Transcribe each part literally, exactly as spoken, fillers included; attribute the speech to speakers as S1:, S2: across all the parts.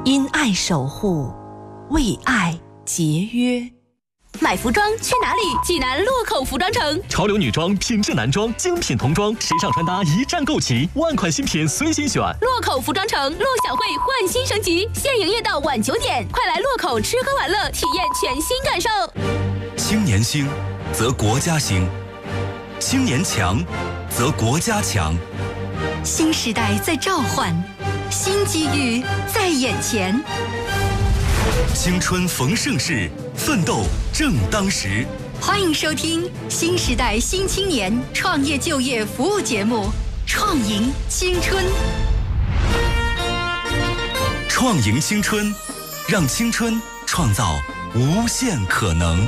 S1: 因爱守护，为爱节约。买服装去哪里？济南洛口服装城，
S2: 潮流女装、品质男装、精品童装、时尚穿搭一站购齐，万款新品随心选。
S1: 洛口服装城陆小慧焕新升级，现营业到晚九点，快来洛口吃喝玩乐，体验全新感受。
S3: 青年兴，则国家兴；青年强，则国家强。
S4: 新时代在召唤，新机遇在眼前。
S3: 青春逢盛世，奋斗正当时。
S4: 欢迎收听新时代新青年创业就业服务节目《创赢青春》。
S3: 创赢青春，让青春创造无限可能。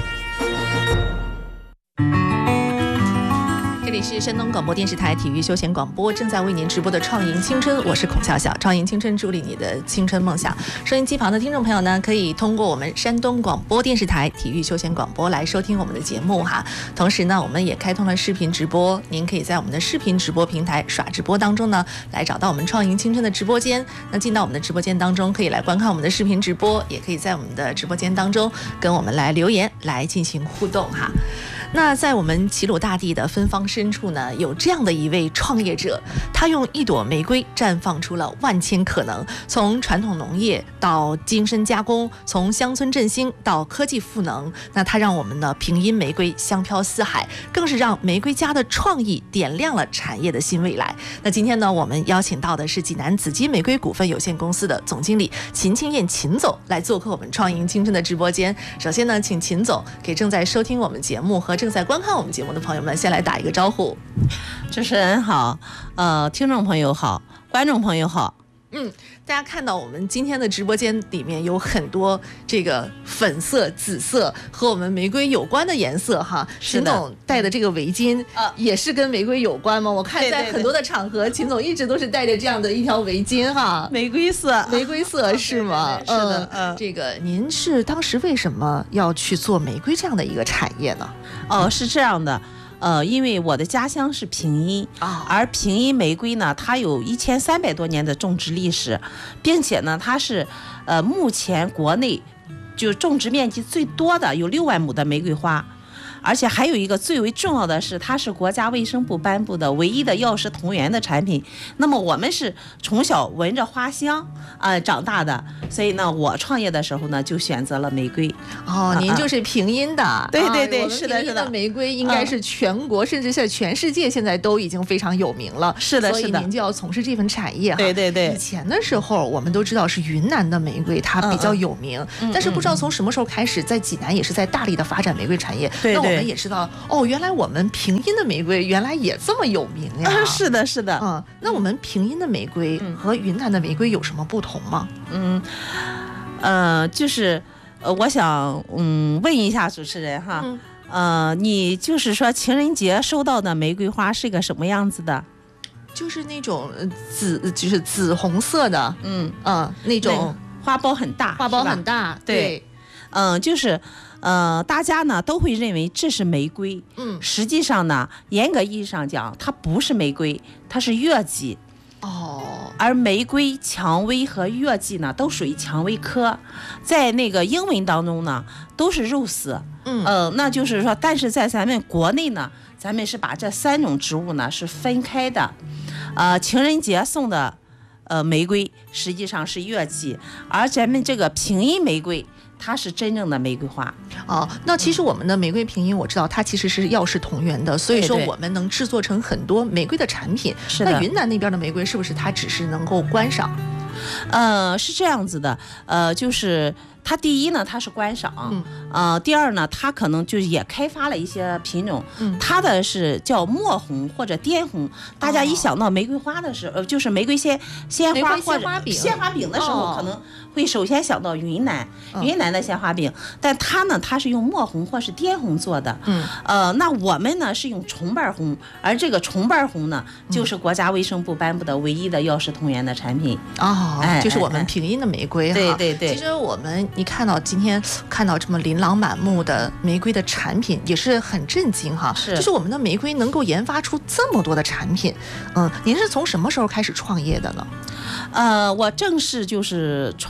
S5: 这里是山东广播电视台体育休闲广播，正在为您直播的《创赢青春》，我是孔笑笑。创赢青春，助力你的青春梦想。收音机旁的听众朋友呢，可以通过我们山东广播电视台体育休闲广播来收听我们的节目哈。同时呢，我们也开通了视频直播，您可以在我们的视频直播平台耍直播当中呢，来找到我们创赢青春的直播间。那进到我们的直播间当中，可以来观看我们的视频直播，也可以在我们的直播间当中跟我们来留言，来进行互动哈。那在我们齐鲁大地的芬芳深处呢，有这样的一位创业者，他用一朵玫瑰绽放出了万千可能，从传统农业到精深加工，从乡村振兴到科技赋能，那他让我们的平阴玫瑰香飘四海，更是让玫瑰家的创意点亮了产业的新未来。那今天呢，我们邀请到的是济南紫金玫瑰股份有限公司的总经理秦庆燕秦总来做客我们创赢青春的直播间。首先呢，请秦总给正在收听我们节目和正在观看我们节目的朋友们先来打一个招呼。
S6: 主持人好，呃，听众朋友好，观众朋友好。
S5: 嗯，大家看到我们今天的直播间里面有很多这个粉色、紫色和我们玫瑰有关的颜色哈。秦总戴的这个围巾也是跟玫瑰有关吗？我看在很多的场合，秦总一直都是戴着这样的一条围巾哈。
S6: 玫瑰色，
S5: 玫瑰色是吗？
S6: 对对对是的，
S5: 嗯，这个您是当时为什么要去做玫瑰这样的一个产业呢？
S6: 哦，是这样的。呃，因为我的家乡是平阴，
S5: 哦、
S6: 而平阴玫瑰呢，它有一千三百多年的种植历史，并且呢，它是呃目前国内就种植面积最多的，有六万亩的玫瑰花。而且还有一个最为重要的是，它是国家卫生部颁布的唯一的药食同源的产品。那么我们是从小闻着花香啊、呃、长大的，所以呢，我创业的时候呢，就选择了玫瑰。
S5: 哦，您就是平阴的，啊、
S6: 对对对，
S5: 啊、
S6: 是的，是的。
S5: 玫瑰应该是全国，嗯、甚至在全世界现在都已经非常有名了。
S6: 是的，是的。
S5: 所以您就要从事这份产业哈。
S6: 对对对。
S5: 以前的时候，我们都知道是云南的玫瑰，它比较有名，嗯嗯、但是不知道从什么时候开始，在济南也是在大力的发展玫瑰产业。
S6: 对对。
S5: 那我们也知道。哦，原来我们平阴的玫瑰原来也这么有名呀！
S6: 啊、是的，是的。
S5: 嗯，那我们平阴的玫瑰和云南的玫瑰有什么不同吗？
S6: 嗯，呃，就是呃，我想嗯问一下主持人哈，嗯、呃，你就是说情人节收到的玫瑰花是个什么样子的？
S5: 就是那种紫，就是紫红色的，嗯嗯，那种
S6: 花苞很大，
S5: 花苞很大，
S6: 对，嗯、呃，就是。呃，大家呢都会认为这是玫瑰，嗯，实际上呢，严格意义上讲，它不是玫瑰，它是月季。
S5: 哦，
S6: 而玫瑰、蔷薇和月季呢，都属于蔷薇科，在那个英文当中呢，都是 rose。嗯，呃，那就是说，但是在咱们国内呢，咱们是把这三种植物呢是分开的。呃，情人节送的呃玫瑰实际上是月季，而咱们这个平阴玫瑰。它是真正的玫瑰花
S5: 哦。那其实我们的玫瑰平阴，我知道它其实是药食同源的，所以说我们能制作成很多玫瑰的产品。
S6: 是的。
S5: 那云南那边的玫瑰是不是它只是能够观赏？
S6: 呃，是这样子的，呃，就是它第一呢，它是观赏，嗯，呃，第二呢，它可能就是也开发了一些品种，嗯，它的是叫墨红或者滇红。大家一想到玫瑰花的时候，呃，就是玫瑰鲜鲜花或者鲜花饼的时候，可能会首先想到云南，云南的鲜花饼，但它呢，它是用墨红或是滇红做的，嗯，呃，那我们呢是用重瓣红，而这个重瓣红呢，就是国家卫生部颁布的唯一的药食同源的产品
S5: 哦，哎，就是我们平阴的玫瑰哈。
S6: 对对对。
S5: 其实我们一看到今天看到这么琳琅满目的玫瑰的产品，也是很震惊哈。
S6: 是，
S5: 就是我们的玫瑰能够研发出这么多的产品，嗯，您是从什么时候开始创业的呢？
S6: 呃，我正式就是创。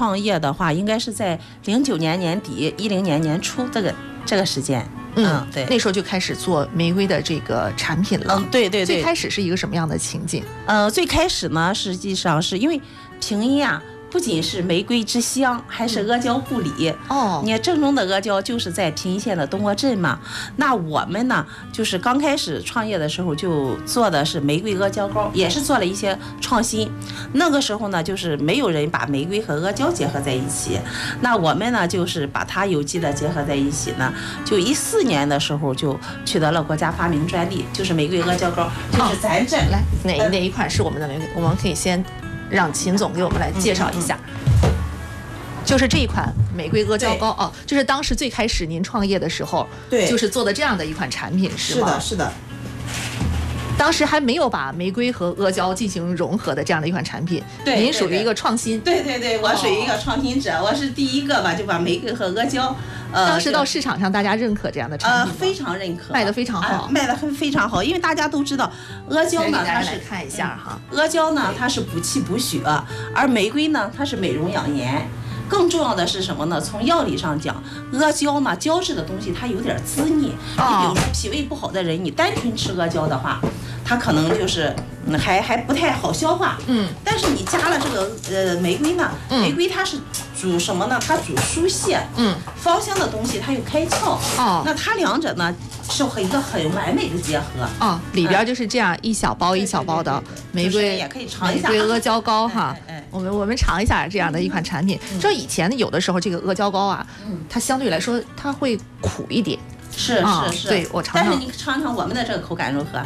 S6: 创业的话，应该是在零九年年底、一零年年初这个这个时间。
S5: 嗯，
S6: 对，
S5: 那时候就开始做玫瑰的这个产品了。
S6: 嗯，对对对。
S5: 最开始是一个什么样的情景？
S6: 呃，最开始呢，实际上是因为平阴啊。不仅是玫瑰之乡，还是阿胶故里。
S5: 哦，
S6: 你看正宗的阿胶就是在平阴县的东郭镇嘛。那我们呢，就是刚开始创业的时候就做的是玫瑰阿胶糕，也是做了一些创新。那个时候呢，就是没有人把玫瑰和阿胶结合在一起。那我们呢，就是把它有机的结合在一起呢。就一四年的时候就取得了国家发明专利，就是玫瑰阿胶糕，就是咱这、
S5: 哦、来哪哪一款是我们的玫瑰？我们可以先。让秦总给我们来介绍一下，嗯嗯、就是这一款玫瑰阿胶糕哦，就是当时最开始您创业的时候，
S6: 对，
S5: 就是做的这样的一款产品，是吗？
S6: 是的，是的。
S5: 当时还没有把玫瑰和阿胶进行融合的这样的一款产品，
S6: 对，
S5: 您属于一个创新。
S6: 对对对，我属于一个创新者，哦、我是第一个吧，就把玫瑰和阿胶，呃，
S5: 当时到市场上大家认可这样的产品，
S6: 呃，非常认可，
S5: 卖得非常好，
S6: 呃、卖得非常好，因为大家都知道阿胶呢，它是
S5: 看一下哈，
S6: 阿胶呢它是补气补血，而玫瑰呢它是美容养颜。更重要的是什么呢？从药理上讲，阿胶呢，胶质的东西它有点滋腻。
S5: 哦、
S6: 你比如说脾胃不好的人，你单纯吃阿胶的话，它可能就是嗯还还不太好消化。
S5: 嗯。
S6: 但是你加了这个呃玫瑰呢，嗯、玫瑰它是主什么呢？它主疏泄。
S5: 嗯。
S6: 芳香的东西它又开窍。
S5: 哦。
S6: 那它两者呢是一个很完美的结合。
S5: 哦，里边就是这样一小包一小包的玫瑰，
S6: 也可以尝一下
S5: 玫瑰阿胶糕哈。
S6: 哎哎、
S5: 我们我们尝一下这样的一款产品。知道以前有的时候这个阿胶糕啊，它相对来说它会苦一点。
S6: 是是是。
S5: 对，我尝尝。
S6: 但是你尝尝我们的这个口感如何？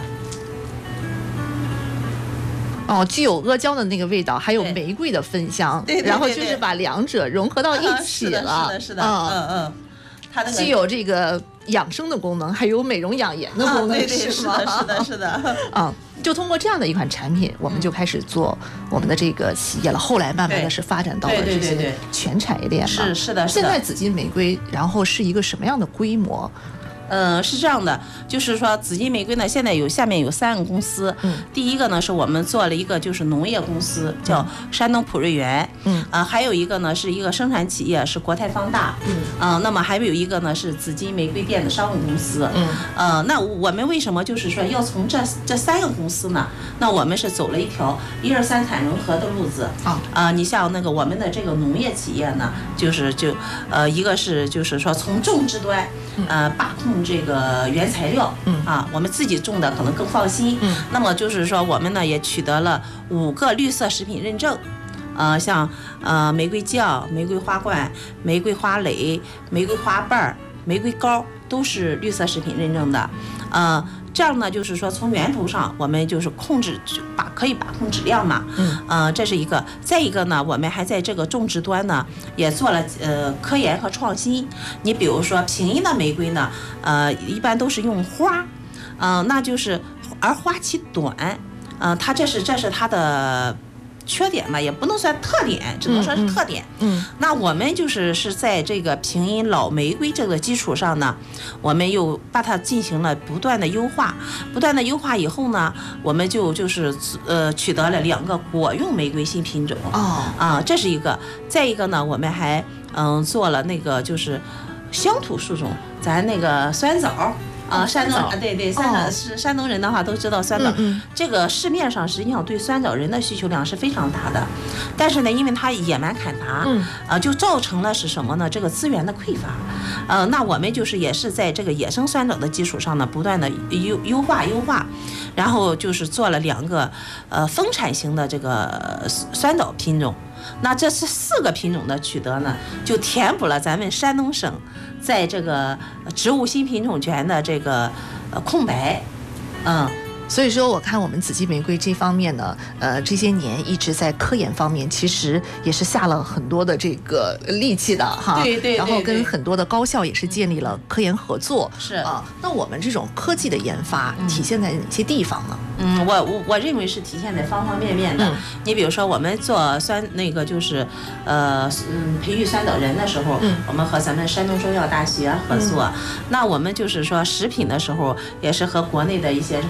S5: 哦，具有阿胶的那个味道，还有玫瑰的芬香，
S6: 对，
S5: 然后就是把两者融合到一起了。
S6: 是的，是的，嗯嗯。它那个
S5: 既有这个养生的功能，还有美容养颜的功能，
S6: 对对，
S5: 是吗？
S6: 是的，是的。
S5: 嗯，就通过这样的一款产品，我们就开始做我们的这个企业了。后来慢慢的是发展到了这些全产业链嘛。
S6: 是是的，
S5: 现在紫金玫瑰，然后是一个什么样的规模？
S6: 呃，是这样的，就是说紫金玫瑰呢，现在有下面有三个公司。
S5: 嗯，
S6: 第一个呢是我们做了一个就是农业公司，叫山东普瑞园。
S5: 嗯，
S6: 呃，还有一个呢是一个生产企业，是国泰方大。
S5: 嗯，
S6: 呃，那么还有一个呢是紫金玫瑰店的商务公司。
S5: 嗯，
S6: 呃，那我们为什么就是说要从这这三个公司呢？那我们是走了一条一二三产融合的路子。
S5: 啊，
S6: 呃，你像那个我们的这个农业企业呢，就是就呃一个是就是说从种植端，呃把控这个原材料，
S5: 嗯
S6: 啊，我们自己种的可能更放心。
S5: 嗯，
S6: 那么就是说我们呢也取得了五个绿色食品认证，呃，像呃玫瑰酱、玫瑰花冠、玫瑰花蕾、玫瑰花瓣儿、玫瑰膏都是绿色食品认证的，呃。这样呢，就是说从源头上，我们就是控制把可以把控质量嘛。
S5: 嗯，
S6: 呃，这是一个。再一个呢，我们还在这个种植端呢，也做了呃科研和创新。你比如说平阴的玫瑰呢，呃，一般都是用花，嗯、呃，那就是而花期短，嗯、呃，它这是这是它的缺点嘛，也不能算特点，只能说是特点。
S5: 嗯，嗯
S6: 那我们就是是在这个平阴老玫瑰这个基础上呢，我们又把它进行了不断的优化，不断的优化以后呢，我们就就是呃取得了两个果用玫瑰新品种。
S5: 哦，
S6: 啊，这是一个。再一个呢，我们还嗯、呃、做了那个就是乡土树种，咱那个酸枣。啊，山东啊，对对，酸枣是山东人的话都知道酸枣，
S5: 嗯嗯
S6: 这个市面上实际上对酸枣仁的需求量是非常大的，但是呢，因为它野蛮砍伐，
S5: 嗯，
S6: 呃，就造成了是什么呢？这个资源的匮乏，呃，那我们就是也是在这个野生酸枣的基础上呢，不断的优优化优化，然后就是做了两个呃丰产型的这个酸枣品种。那这是四个品种的取得呢，就填补了咱们山东省在这个植物新品种权的这个呃空白，嗯。
S5: 所以说，我看我们紫金玫瑰这方面呢，呃，这些年一直在科研方面，其实也是下了很多的这个力气的哈。
S6: 对 对, 对, 对。
S5: 然后跟很多的高校也是建立了科研合作。
S6: 是
S5: 啊，那我们这种科技的研发体现在哪些地方呢？
S6: 嗯，我我我认为是体现在方方面面的。嗯、你比如说，我们做酸那个就是，呃，嗯，培育酸枣仁的时候，嗯、我们和咱们山东中药大学合作。嗯、那我们就是说食品的时候，也是和国内的一些什么像。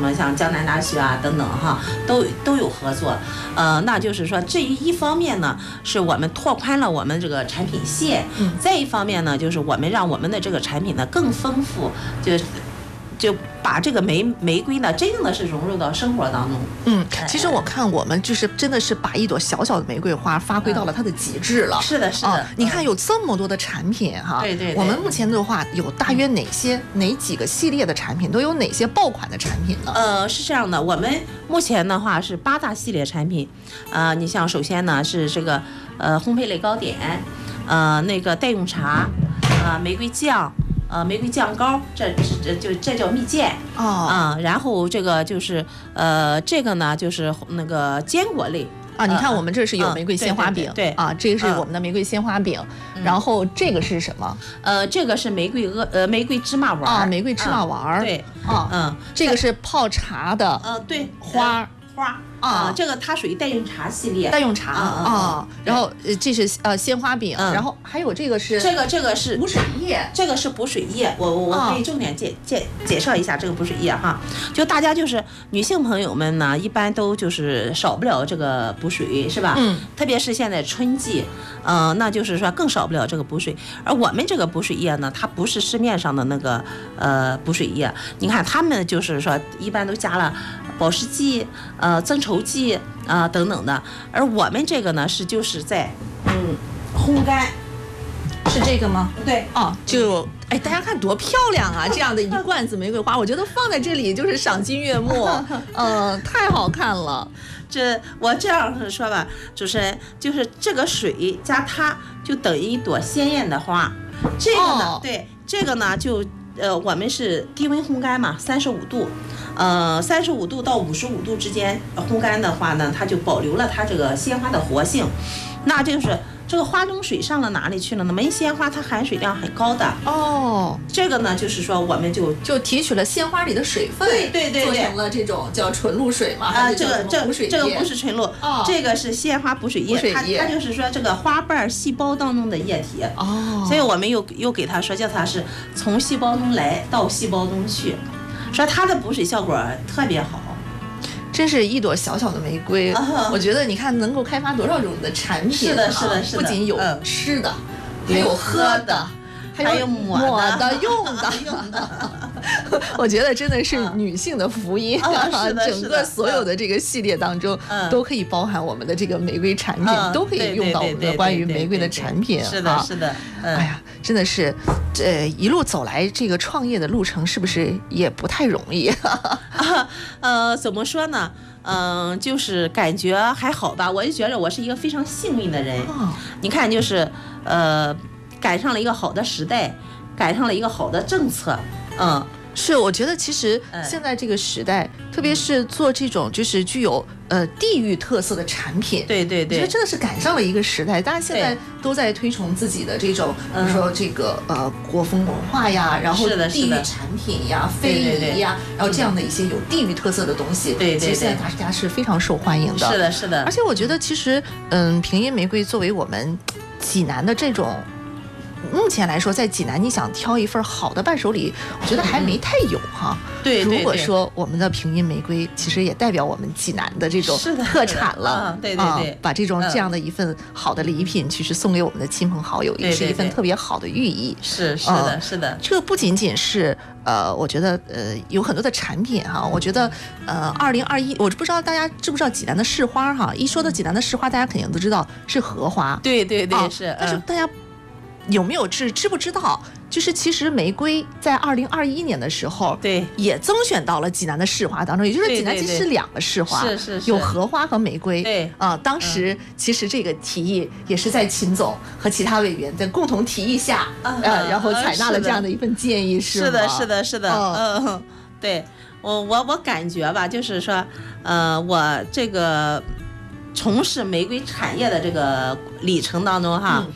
S6: 江南大学啊等等哈，都都有合作。呃，那就是说这一方面呢，是我们拓宽了我们这个产品线，嗯，再一方面呢，就是我们让我们的这个产品呢更丰富，就就把这个玫玫瑰呢，真正的是融入到生活当中。
S5: 嗯，其实我看我们就是真的是把一朵小小的玫瑰花发挥到了它的极致了。
S6: 嗯、是的，是的、
S5: 啊。你看有这么多的产品哈，
S6: 对对对。
S5: 我们目前的话有大约哪些、嗯、哪几个系列的产品，都有哪些爆款的产品呢？
S6: 呃，是这样的，我们目前的话是八大系列产品。呃，你像首先呢是这个呃烘焙类糕点，呃那个代用茶，呃玫瑰酱。呃，玫瑰酱膏，这这就这叫蜜饯
S5: 哦，
S6: 啊、嗯，然后这个就是呃，这个呢就是那个坚果类
S5: 啊。你看我们这是有玫瑰鲜花饼，
S6: 嗯、对, 对, 对, 对
S5: 啊，这个是我们的玫瑰鲜花饼，嗯、然后这个是什么？
S6: 呃，这个是玫瑰鹅呃玫瑰芝麻丸
S5: 啊，玫瑰芝麻丸、
S6: 嗯，对，
S5: 啊，
S6: 嗯，
S5: 这个是泡茶的，
S6: 呃，对，
S5: 花、
S6: 呃、花。
S5: 啊、
S6: 嗯，这个它属于代用茶系列，
S5: 代用茶啊、
S6: 嗯嗯，
S5: 然后呃这是呃鲜花饼、嗯，然后还有这个是
S6: 这个这个是
S5: 补水液，
S6: 这个是补水液，我我我可以重点介介介绍一下这个补水液哈，就大家就是女性朋友们呢，一般都就是少不了这个补水是吧？
S5: 嗯，
S6: 特别是现在春季，嗯、呃，那就是说更少不了这个补水，而我们这个补水液呢，它不是市面上的那个呃补水液，你看他们就是说一般都加了保湿剂、呃增稠剂。啊、呃，等等的，而我们这个呢是就是在嗯烘干，
S5: 是这个吗？
S6: 对，
S5: 哦，就哎，大家看多漂亮啊！这样的一罐子玫瑰花，我觉得放在这里就是赏心悦目，呃，太好看了。
S6: 这我这样说吧，主持人就是这个水加它就等于一朵鲜艳的花，这个呢，哦、对，这个呢就呃我们是低温烘干嘛，三十五度。呃，三十五度到五十五度之间烘干的话呢，它就保留了它这个鲜花的活性。那就是这个花中水上了哪里去了呢？梅鲜花它含水量很高的
S5: 哦。
S6: 这个呢，就是说我们就
S5: 就提取了鲜花里的水分，
S6: 对对对，
S5: 做成了这种叫纯露水嘛。
S6: 啊、呃，这个这
S5: 补水液
S6: 这个不是纯露，
S5: 哦、
S6: 这个是鲜花补水液。
S5: 补水液
S6: 它它就是说这个花瓣细胞当中的液体
S5: 哦。
S6: 所以我们又又给它说叫它是从细胞中来到细胞中去。说它的补水效果特别好，
S5: 真是一朵小小的玫瑰。
S6: 啊、
S5: 我觉得你看能够开发多少种的产品，
S6: 是的，是的，是
S5: 的，不仅有吃的，
S6: 嗯、
S5: 还有喝的，
S6: 还有抹的、
S5: 抹的用的。
S6: 用的
S5: 我觉得真的是女性的福音，
S6: 啊、
S5: 整个所有的这个系列当中，
S6: 嗯、
S5: 都可以包含我们的这个玫瑰产品，
S6: 嗯、
S5: 都可以用到我们的关于玫瑰的产品。
S6: 是的，是的。嗯、
S5: 哎呀，真的是，这一路走来，这个创业的路程是不是也不太容易？
S6: 啊、呃，怎么说呢？嗯、呃，就是感觉还好吧。我就觉得我是一个非常幸运的人。
S5: 哦、
S6: 你看，就是呃，赶上了一个好的时代，赶上了一个好的政策。嗯，
S5: 是，我觉得其实现在这个时代，嗯、特别是做这种就是具有呃地域特色的产品，
S6: 对对对，
S5: 我觉得真的是赶上了一个时代。大家现在都在推崇自己的这种，比如说这个呃国风文化呀，然后地域产品呀、非遗呀，然后这样的一些有地域特色的东西，
S6: 对对对，
S5: 其实现在大家是非常受欢迎的。
S6: 是的，是的。
S5: 而且我觉得其实嗯，平阴玫瑰作为我们济南的这种。目前来说，在济南，你想挑一份好的伴手礼，我觉得还没太有哈。
S6: 对、嗯，
S5: 如果说我们的平阴玫瑰，其实也代表我们济南的这种特产了。
S6: 对对对，
S5: 啊，把这种这样的一份好的礼品，其实送给我们的亲朋好友，也是一份特别好的寓意。
S6: 是是的，是的。
S5: 这不仅仅是呃，我觉得呃，有很多的产品哈。我觉得呃，二零二一，我不知道大家知不知道济南的市花哈。一说到济南的市花，大家肯定都知道是荷花。
S6: 对对对，
S5: 啊、
S6: 是。
S5: 但是大家。有没有知知不知道？就是其实玫瑰在二零二一年的时候，
S6: 对，
S5: 也增选到了济南的市花当中，也就是济南其实是两个市花，
S6: 是是是，
S5: 有荷花和玫瑰。
S6: 对
S5: 啊、呃，当时其实这个提议也是在秦总和其他委员在共同提议下，
S6: 嗯、
S5: 呃，然后采纳了这样的一份建议，是吗？
S6: 是的，是的，是的，
S5: 嗯，
S6: 嗯对我我我感觉吧，就是说，呃，我这个从事玫瑰产业的这个里程当中哈。嗯，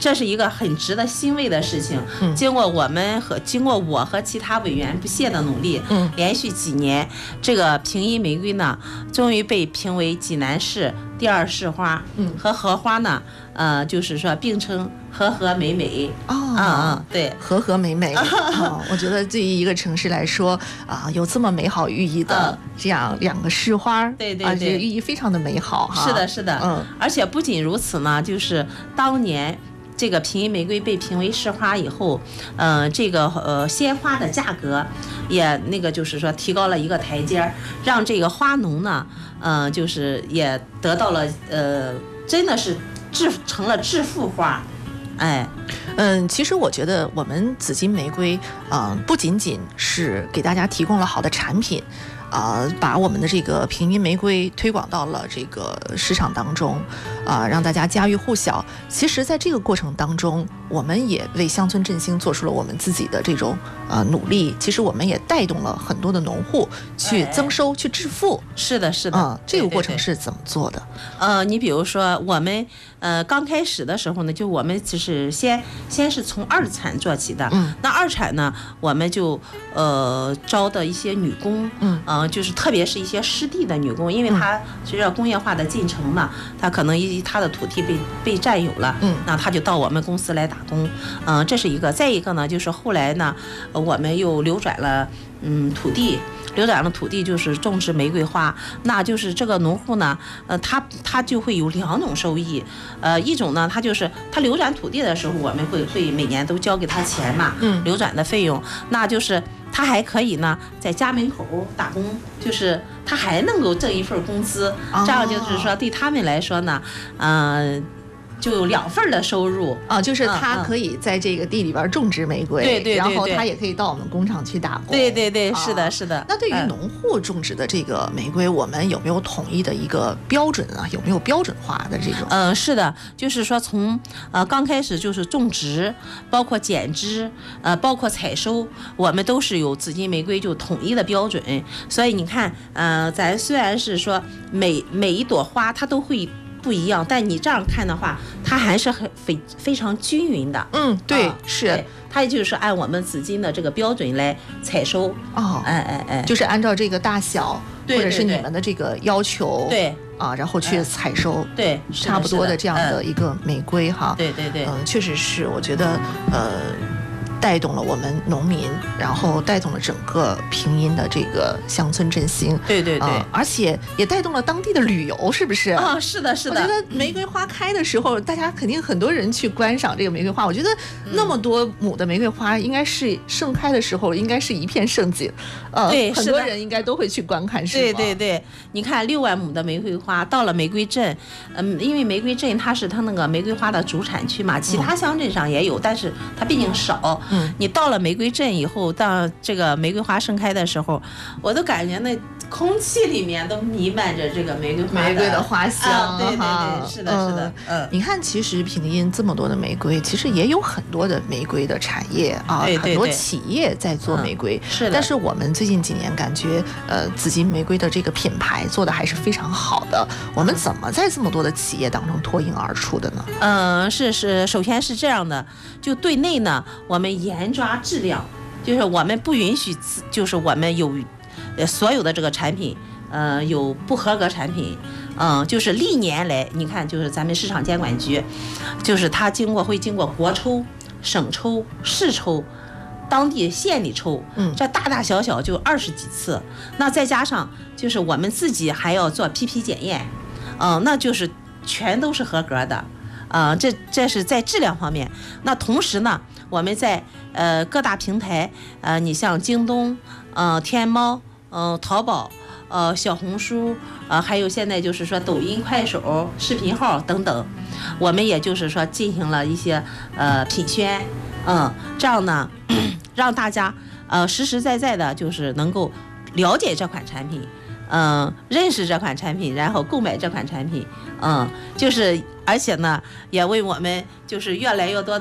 S6: 这是一个很值得欣慰的事情。嗯，经过我们和经过我和其他委员不懈的努力，嗯，连续几年，这个平阴玫瑰呢，终于被评为济南市第二市花，嗯，和荷花呢，呃，就是说并称和和美美。
S5: 哦，
S6: 嗯嗯，对，
S5: 和和美美。哦，我觉得对于一个城市来说啊，有这么美好寓意的这样两个市花，
S6: 对对
S5: 对，这个寓意非常的美好哈。
S6: 是的，是的，
S5: 嗯，
S6: 而且不仅如此呢，就是当年。这个平阴玫瑰被评为市花以后，呃，这个呃鲜花的价格也那个就是说提高了一个台阶，让这个花农呢，呃，就是也得到了呃，真的是致成了致富花，哎，
S5: 嗯，其实我觉得我们紫金玫瑰，嗯、呃，不仅仅是给大家提供了好的产品。啊、呃，把我们的这个平阴玫瑰推广到了这个市场当中，啊、呃，让大家家喻户晓。其实，在这个过程当中，我们也为乡村振兴做出了我们自己的这种呃努力。其实，我们也带动了很多的农户去增收、哎、去致富。
S6: 是的，是的。
S5: 嗯，这个过程是怎么做的？
S6: 对对对呃，你比如说，我们呃刚开始的时候呢，就我们只是先先是从二产做起的。嗯。那二产呢，我们就呃招的一些女工。嗯。呃就是特别是一些湿地的女工，因为她随着工业化的进程嘛，她可能一她的土地被被占有了，嗯，那她就到我们公司来打工，嗯、呃，这是一个。再一个呢，就是后来呢，我们又流转了，嗯，土地。流转了土地就是种植玫瑰花，那就是这个农户呢，呃，他他就会有两种收益，呃，一种呢，他就是他流转土地的时候，我们会会每年都交给他钱嘛，嗯，流转的费用，那就是他还可以呢在家门口打工，就是他还能够挣一份工资，这样就是说对他们来说呢，嗯、呃。就有两份的收入
S5: 啊，就是他可以在这个地里边种植玫瑰，
S6: 对对对，
S5: 然后他也可以到我们工厂去打工，
S6: 对对对，是的，是的。
S5: 那对于农户种植的这个玫瑰，我们有没有统一的一个标准啊？有没有标准化的这种？
S6: 嗯，是的，就是说从呃刚开始就是种植，包括剪枝，呃，包括采收，我们都是有紫金玫瑰就统一的标准。所以你看，呃，咱虽然是说每每一朵花它都会。不一样，但你这样看的话，它还是很非非常均匀的。
S5: 嗯，对，
S6: 啊、
S5: 是
S6: 对，它就是按我们紫金的这个标准来采收。
S5: 哦，
S6: 哎哎哎，
S5: 就是按照这个大小，
S6: 对对对，
S5: 或者是你们的这个要求，
S6: 对
S5: 啊，然后去采收，
S6: 对，
S5: 差不多的这样的一个玫瑰哈。
S6: 对对对，
S5: 嗯，确实是，我觉得呃。带动了我们农民，然后带动了整个平阴的这个乡村振兴。
S6: 对对对、呃，
S5: 而且也带动了当地的旅游，是不是？
S6: 啊、哦，是的，是的。
S5: 我觉得玫瑰花开的时候，大家肯定很多人去观赏这个玫瑰花。我觉得那么多亩的玫瑰花，应该是盛开的时候，应该是一片盛景。呃，
S6: 对，
S5: 很多人应该都会去观看，是吗？
S6: 对对对，你看六万亩的玫瑰花，到了玫瑰镇，嗯，因为玫瑰镇它是它那个玫瑰花的主产区嘛，其他乡镇上也有，嗯、但是它毕竟少。嗯，你到了玫瑰镇以后，当这个玫瑰花盛开的时候，我都感觉那空气里面都弥漫着这个玫瑰花
S5: 玫瑰的花香。
S6: 啊、对对对，是的，是的。
S5: 嗯，你看，其实平阴这么多的玫瑰，其实也有很多的玫瑰的产业啊，
S6: 对对对，
S5: 很多企业在做玫瑰。
S6: 嗯、是的。
S5: 但是我们最近几年感觉，呃，紫金玫瑰的这个品牌做的还是非常好的。我们怎么在这么多的企业当中脱颖而出的呢？
S6: 嗯，是是，首先是这样的，就对内呢，我们严抓质量，就是我们不允许，就是我们有，呃，所有的这个产品，呃，有不合格产品，嗯，就是历年来，你看，就是咱们市场监管局，就是它经过会经过国抽、省抽、市抽。当地县里抽，嗯，这大大小小就二十几次，那再加上就是我们自己还要做 P P 检验，嗯、呃，那就是全都是合格的，啊、呃，这这是在质量方面。那同时呢，我们在呃各大平台，呃，你像京东、呃天猫、呃淘宝、呃小红书，呃还有现在就是说抖音、快手、视频号等等，我们也就是说进行了一些呃品宣，嗯，这样呢。让大家呃实实在在的，就是能够了解这款产品，嗯、呃，认识这款产品，然后购买这款产品，嗯，就是而且呢，也为我们就是越来越多的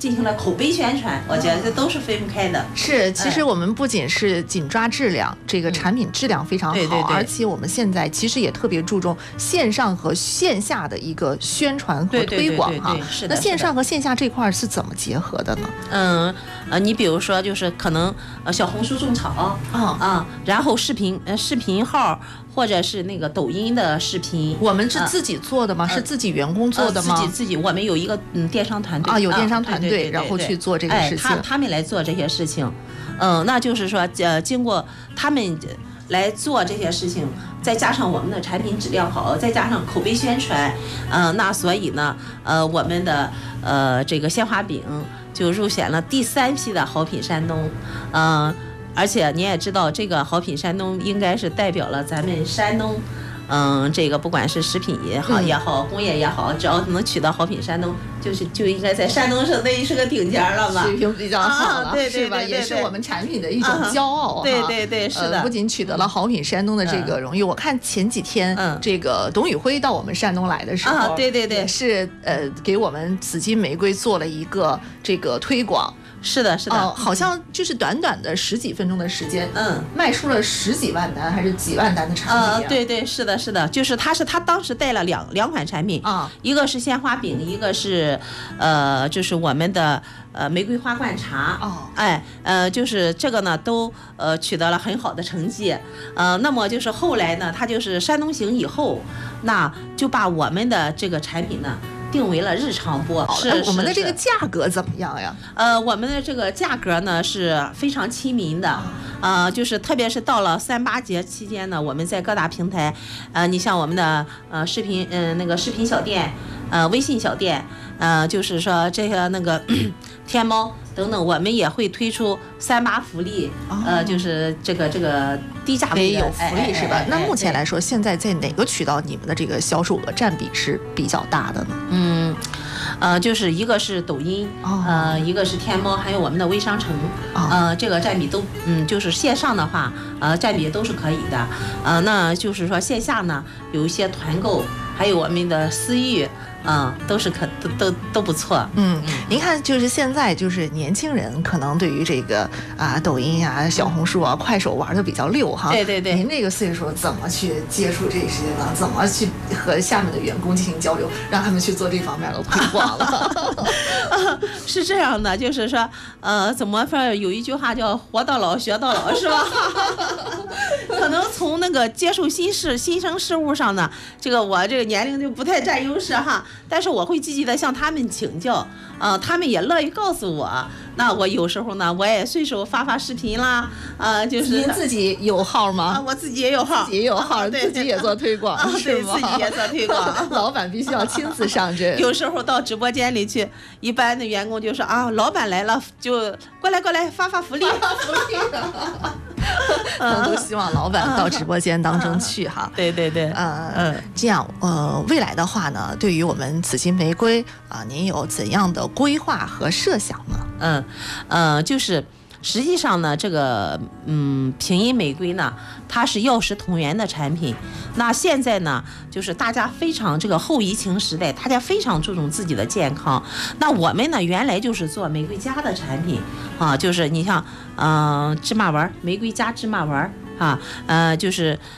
S6: 进行了口碑宣传，我觉得这都是分不开的。
S5: 是，其实我们不仅是紧抓质量，这个产品质量非常好，
S6: 对对对
S5: 而且我们现在其实也特别注重线上和线下的一个宣传和推广哈。
S6: 是的。
S5: 那线上和线下这块是怎么结合的呢？
S6: 嗯呃，你比如说就是可能呃小红书种草啊、
S5: 哦、
S6: 啊，然后视频呃视频号或者是那个抖音的视频，
S5: 我们是自己做的吗？呃、是自己员工做的吗？
S6: 呃、自己自己，我们有一个嗯电商团队
S5: 啊，有电商团队，
S6: 啊、对对对对对，
S5: 然后去做这个事情。
S6: 哎、他他们来做这些事情，嗯，那就是说呃，经过他们来做这些事情，再加上我们的产品质量好，再加上口碑宣传，呃，那所以呢，呃，我们的呃这个鲜花饼就入选了第三批的好品山东，嗯、呃，而且你也知道，这个好品山东应该是代表了咱们山东。嗯，这个不管是食品也好也好，工业也好，只要能取得好品山东，就是就应该在山东省内是个顶尖了吧？
S5: 水平比较好了，
S6: 啊、对对对对对
S5: 是吧？也是我们产品的一种骄傲哈。
S6: 对对对，是的、
S5: 呃。不仅取得了好品山东的这个荣誉，嗯、我看前几天，嗯，这个董宇辉到我们山东来的时候，
S6: 啊，对对对，
S5: 也是呃给我们紫金玫瑰做了一个这个推广。
S6: 是的，是的、
S5: 呃，好像就是短短的十几分钟的时间，
S6: 嗯，
S5: 卖出了十几万单还是几万单的产品、啊。
S6: 呃，对对，是的，是的，就是他是他当时带了两两款产品
S5: 啊，
S6: 一个是鲜花饼，一个是呃，就是我们的呃玫瑰花灌茶。
S5: 哦，
S6: 哎，呃，就是这个呢，都呃取得了很好的成绩。呃，那么就是后来呢，他就是山东行以后，那就把我们的这个产品呢。定为了日常播，
S5: 是我们的这个价格怎么样呀？
S6: 呃，我们的这个价格呢是非常亲民的，呃，就是特别是到了三八节期间呢，我们在各大平台，呃，你像我们的呃视频，嗯、呃，那个视频小店，呃，微信小店，呃，就是说这些那个天猫等等，我们也会推出三八福利，哦、呃，就是这个这个低价
S5: 也有福利是吧？
S6: 哎哎哎哎
S5: 那目前来说，现在在哪个渠道你们的这个销售额占比是比较大的呢？
S6: 嗯，呃，就是一个是抖音，
S5: 哦、
S6: 呃，一个是天猫，还有我们的微商城，
S5: 哦、
S6: 呃，这个占比都，嗯，就是线上的话，呃，占比都是可以的，呃，那就是说线下呢有一些团购，还有我们的私域。嗯，都是可都都都不错。
S5: 嗯，您看，就是现在就是年轻人可能对于这个啊抖音呀、啊、小红书啊、快手玩的比较溜哈。
S6: 对对对。
S5: 您这个岁数怎么去接触这些呢？怎么去和下面的员工进行交流，让他们去做这方面的推广了？
S6: 是这样的，就是说，呃，怎么说？有一句话叫“活到老，学到老”，是吧？可能从那个接受新事、新生事物上呢，这个我这个年龄就不太占优势哈。但是我会积极的向他们请教，呃，他们也乐意告诉我。那我有时候呢，我也随手发发视频啦，呃，就是。
S5: 您自己有号吗？
S6: 啊，我自己也有号，
S5: 自己也有号，
S6: 对
S5: 自己也做推广，
S6: 啊、
S5: 是吗？
S6: 自己也做推广，
S5: 老板必须要亲自上阵。
S6: 有时候到直播间里去，一般的员工就说啊，老板来了，就过来过来发发福利，
S5: 发发福利。他们都希望老板到直播间当中去哈。
S6: 对对对，
S5: 呃嗯，这样呃，未来的话呢，对于我们紫金玫瑰啊，您有怎样的规划和设想呢？
S6: 嗯，呃，就是实际上呢，这个嗯，平阴玫瑰呢，它是药食同源的产品。那现在呢，就是大家非常这个后疫情时代，大家非常注重自己的健康。那我们呢，原来就是做玫瑰佳的产品啊，就是你像嗯、呃、芝麻丸，玫瑰佳芝麻丸啊，呃，就是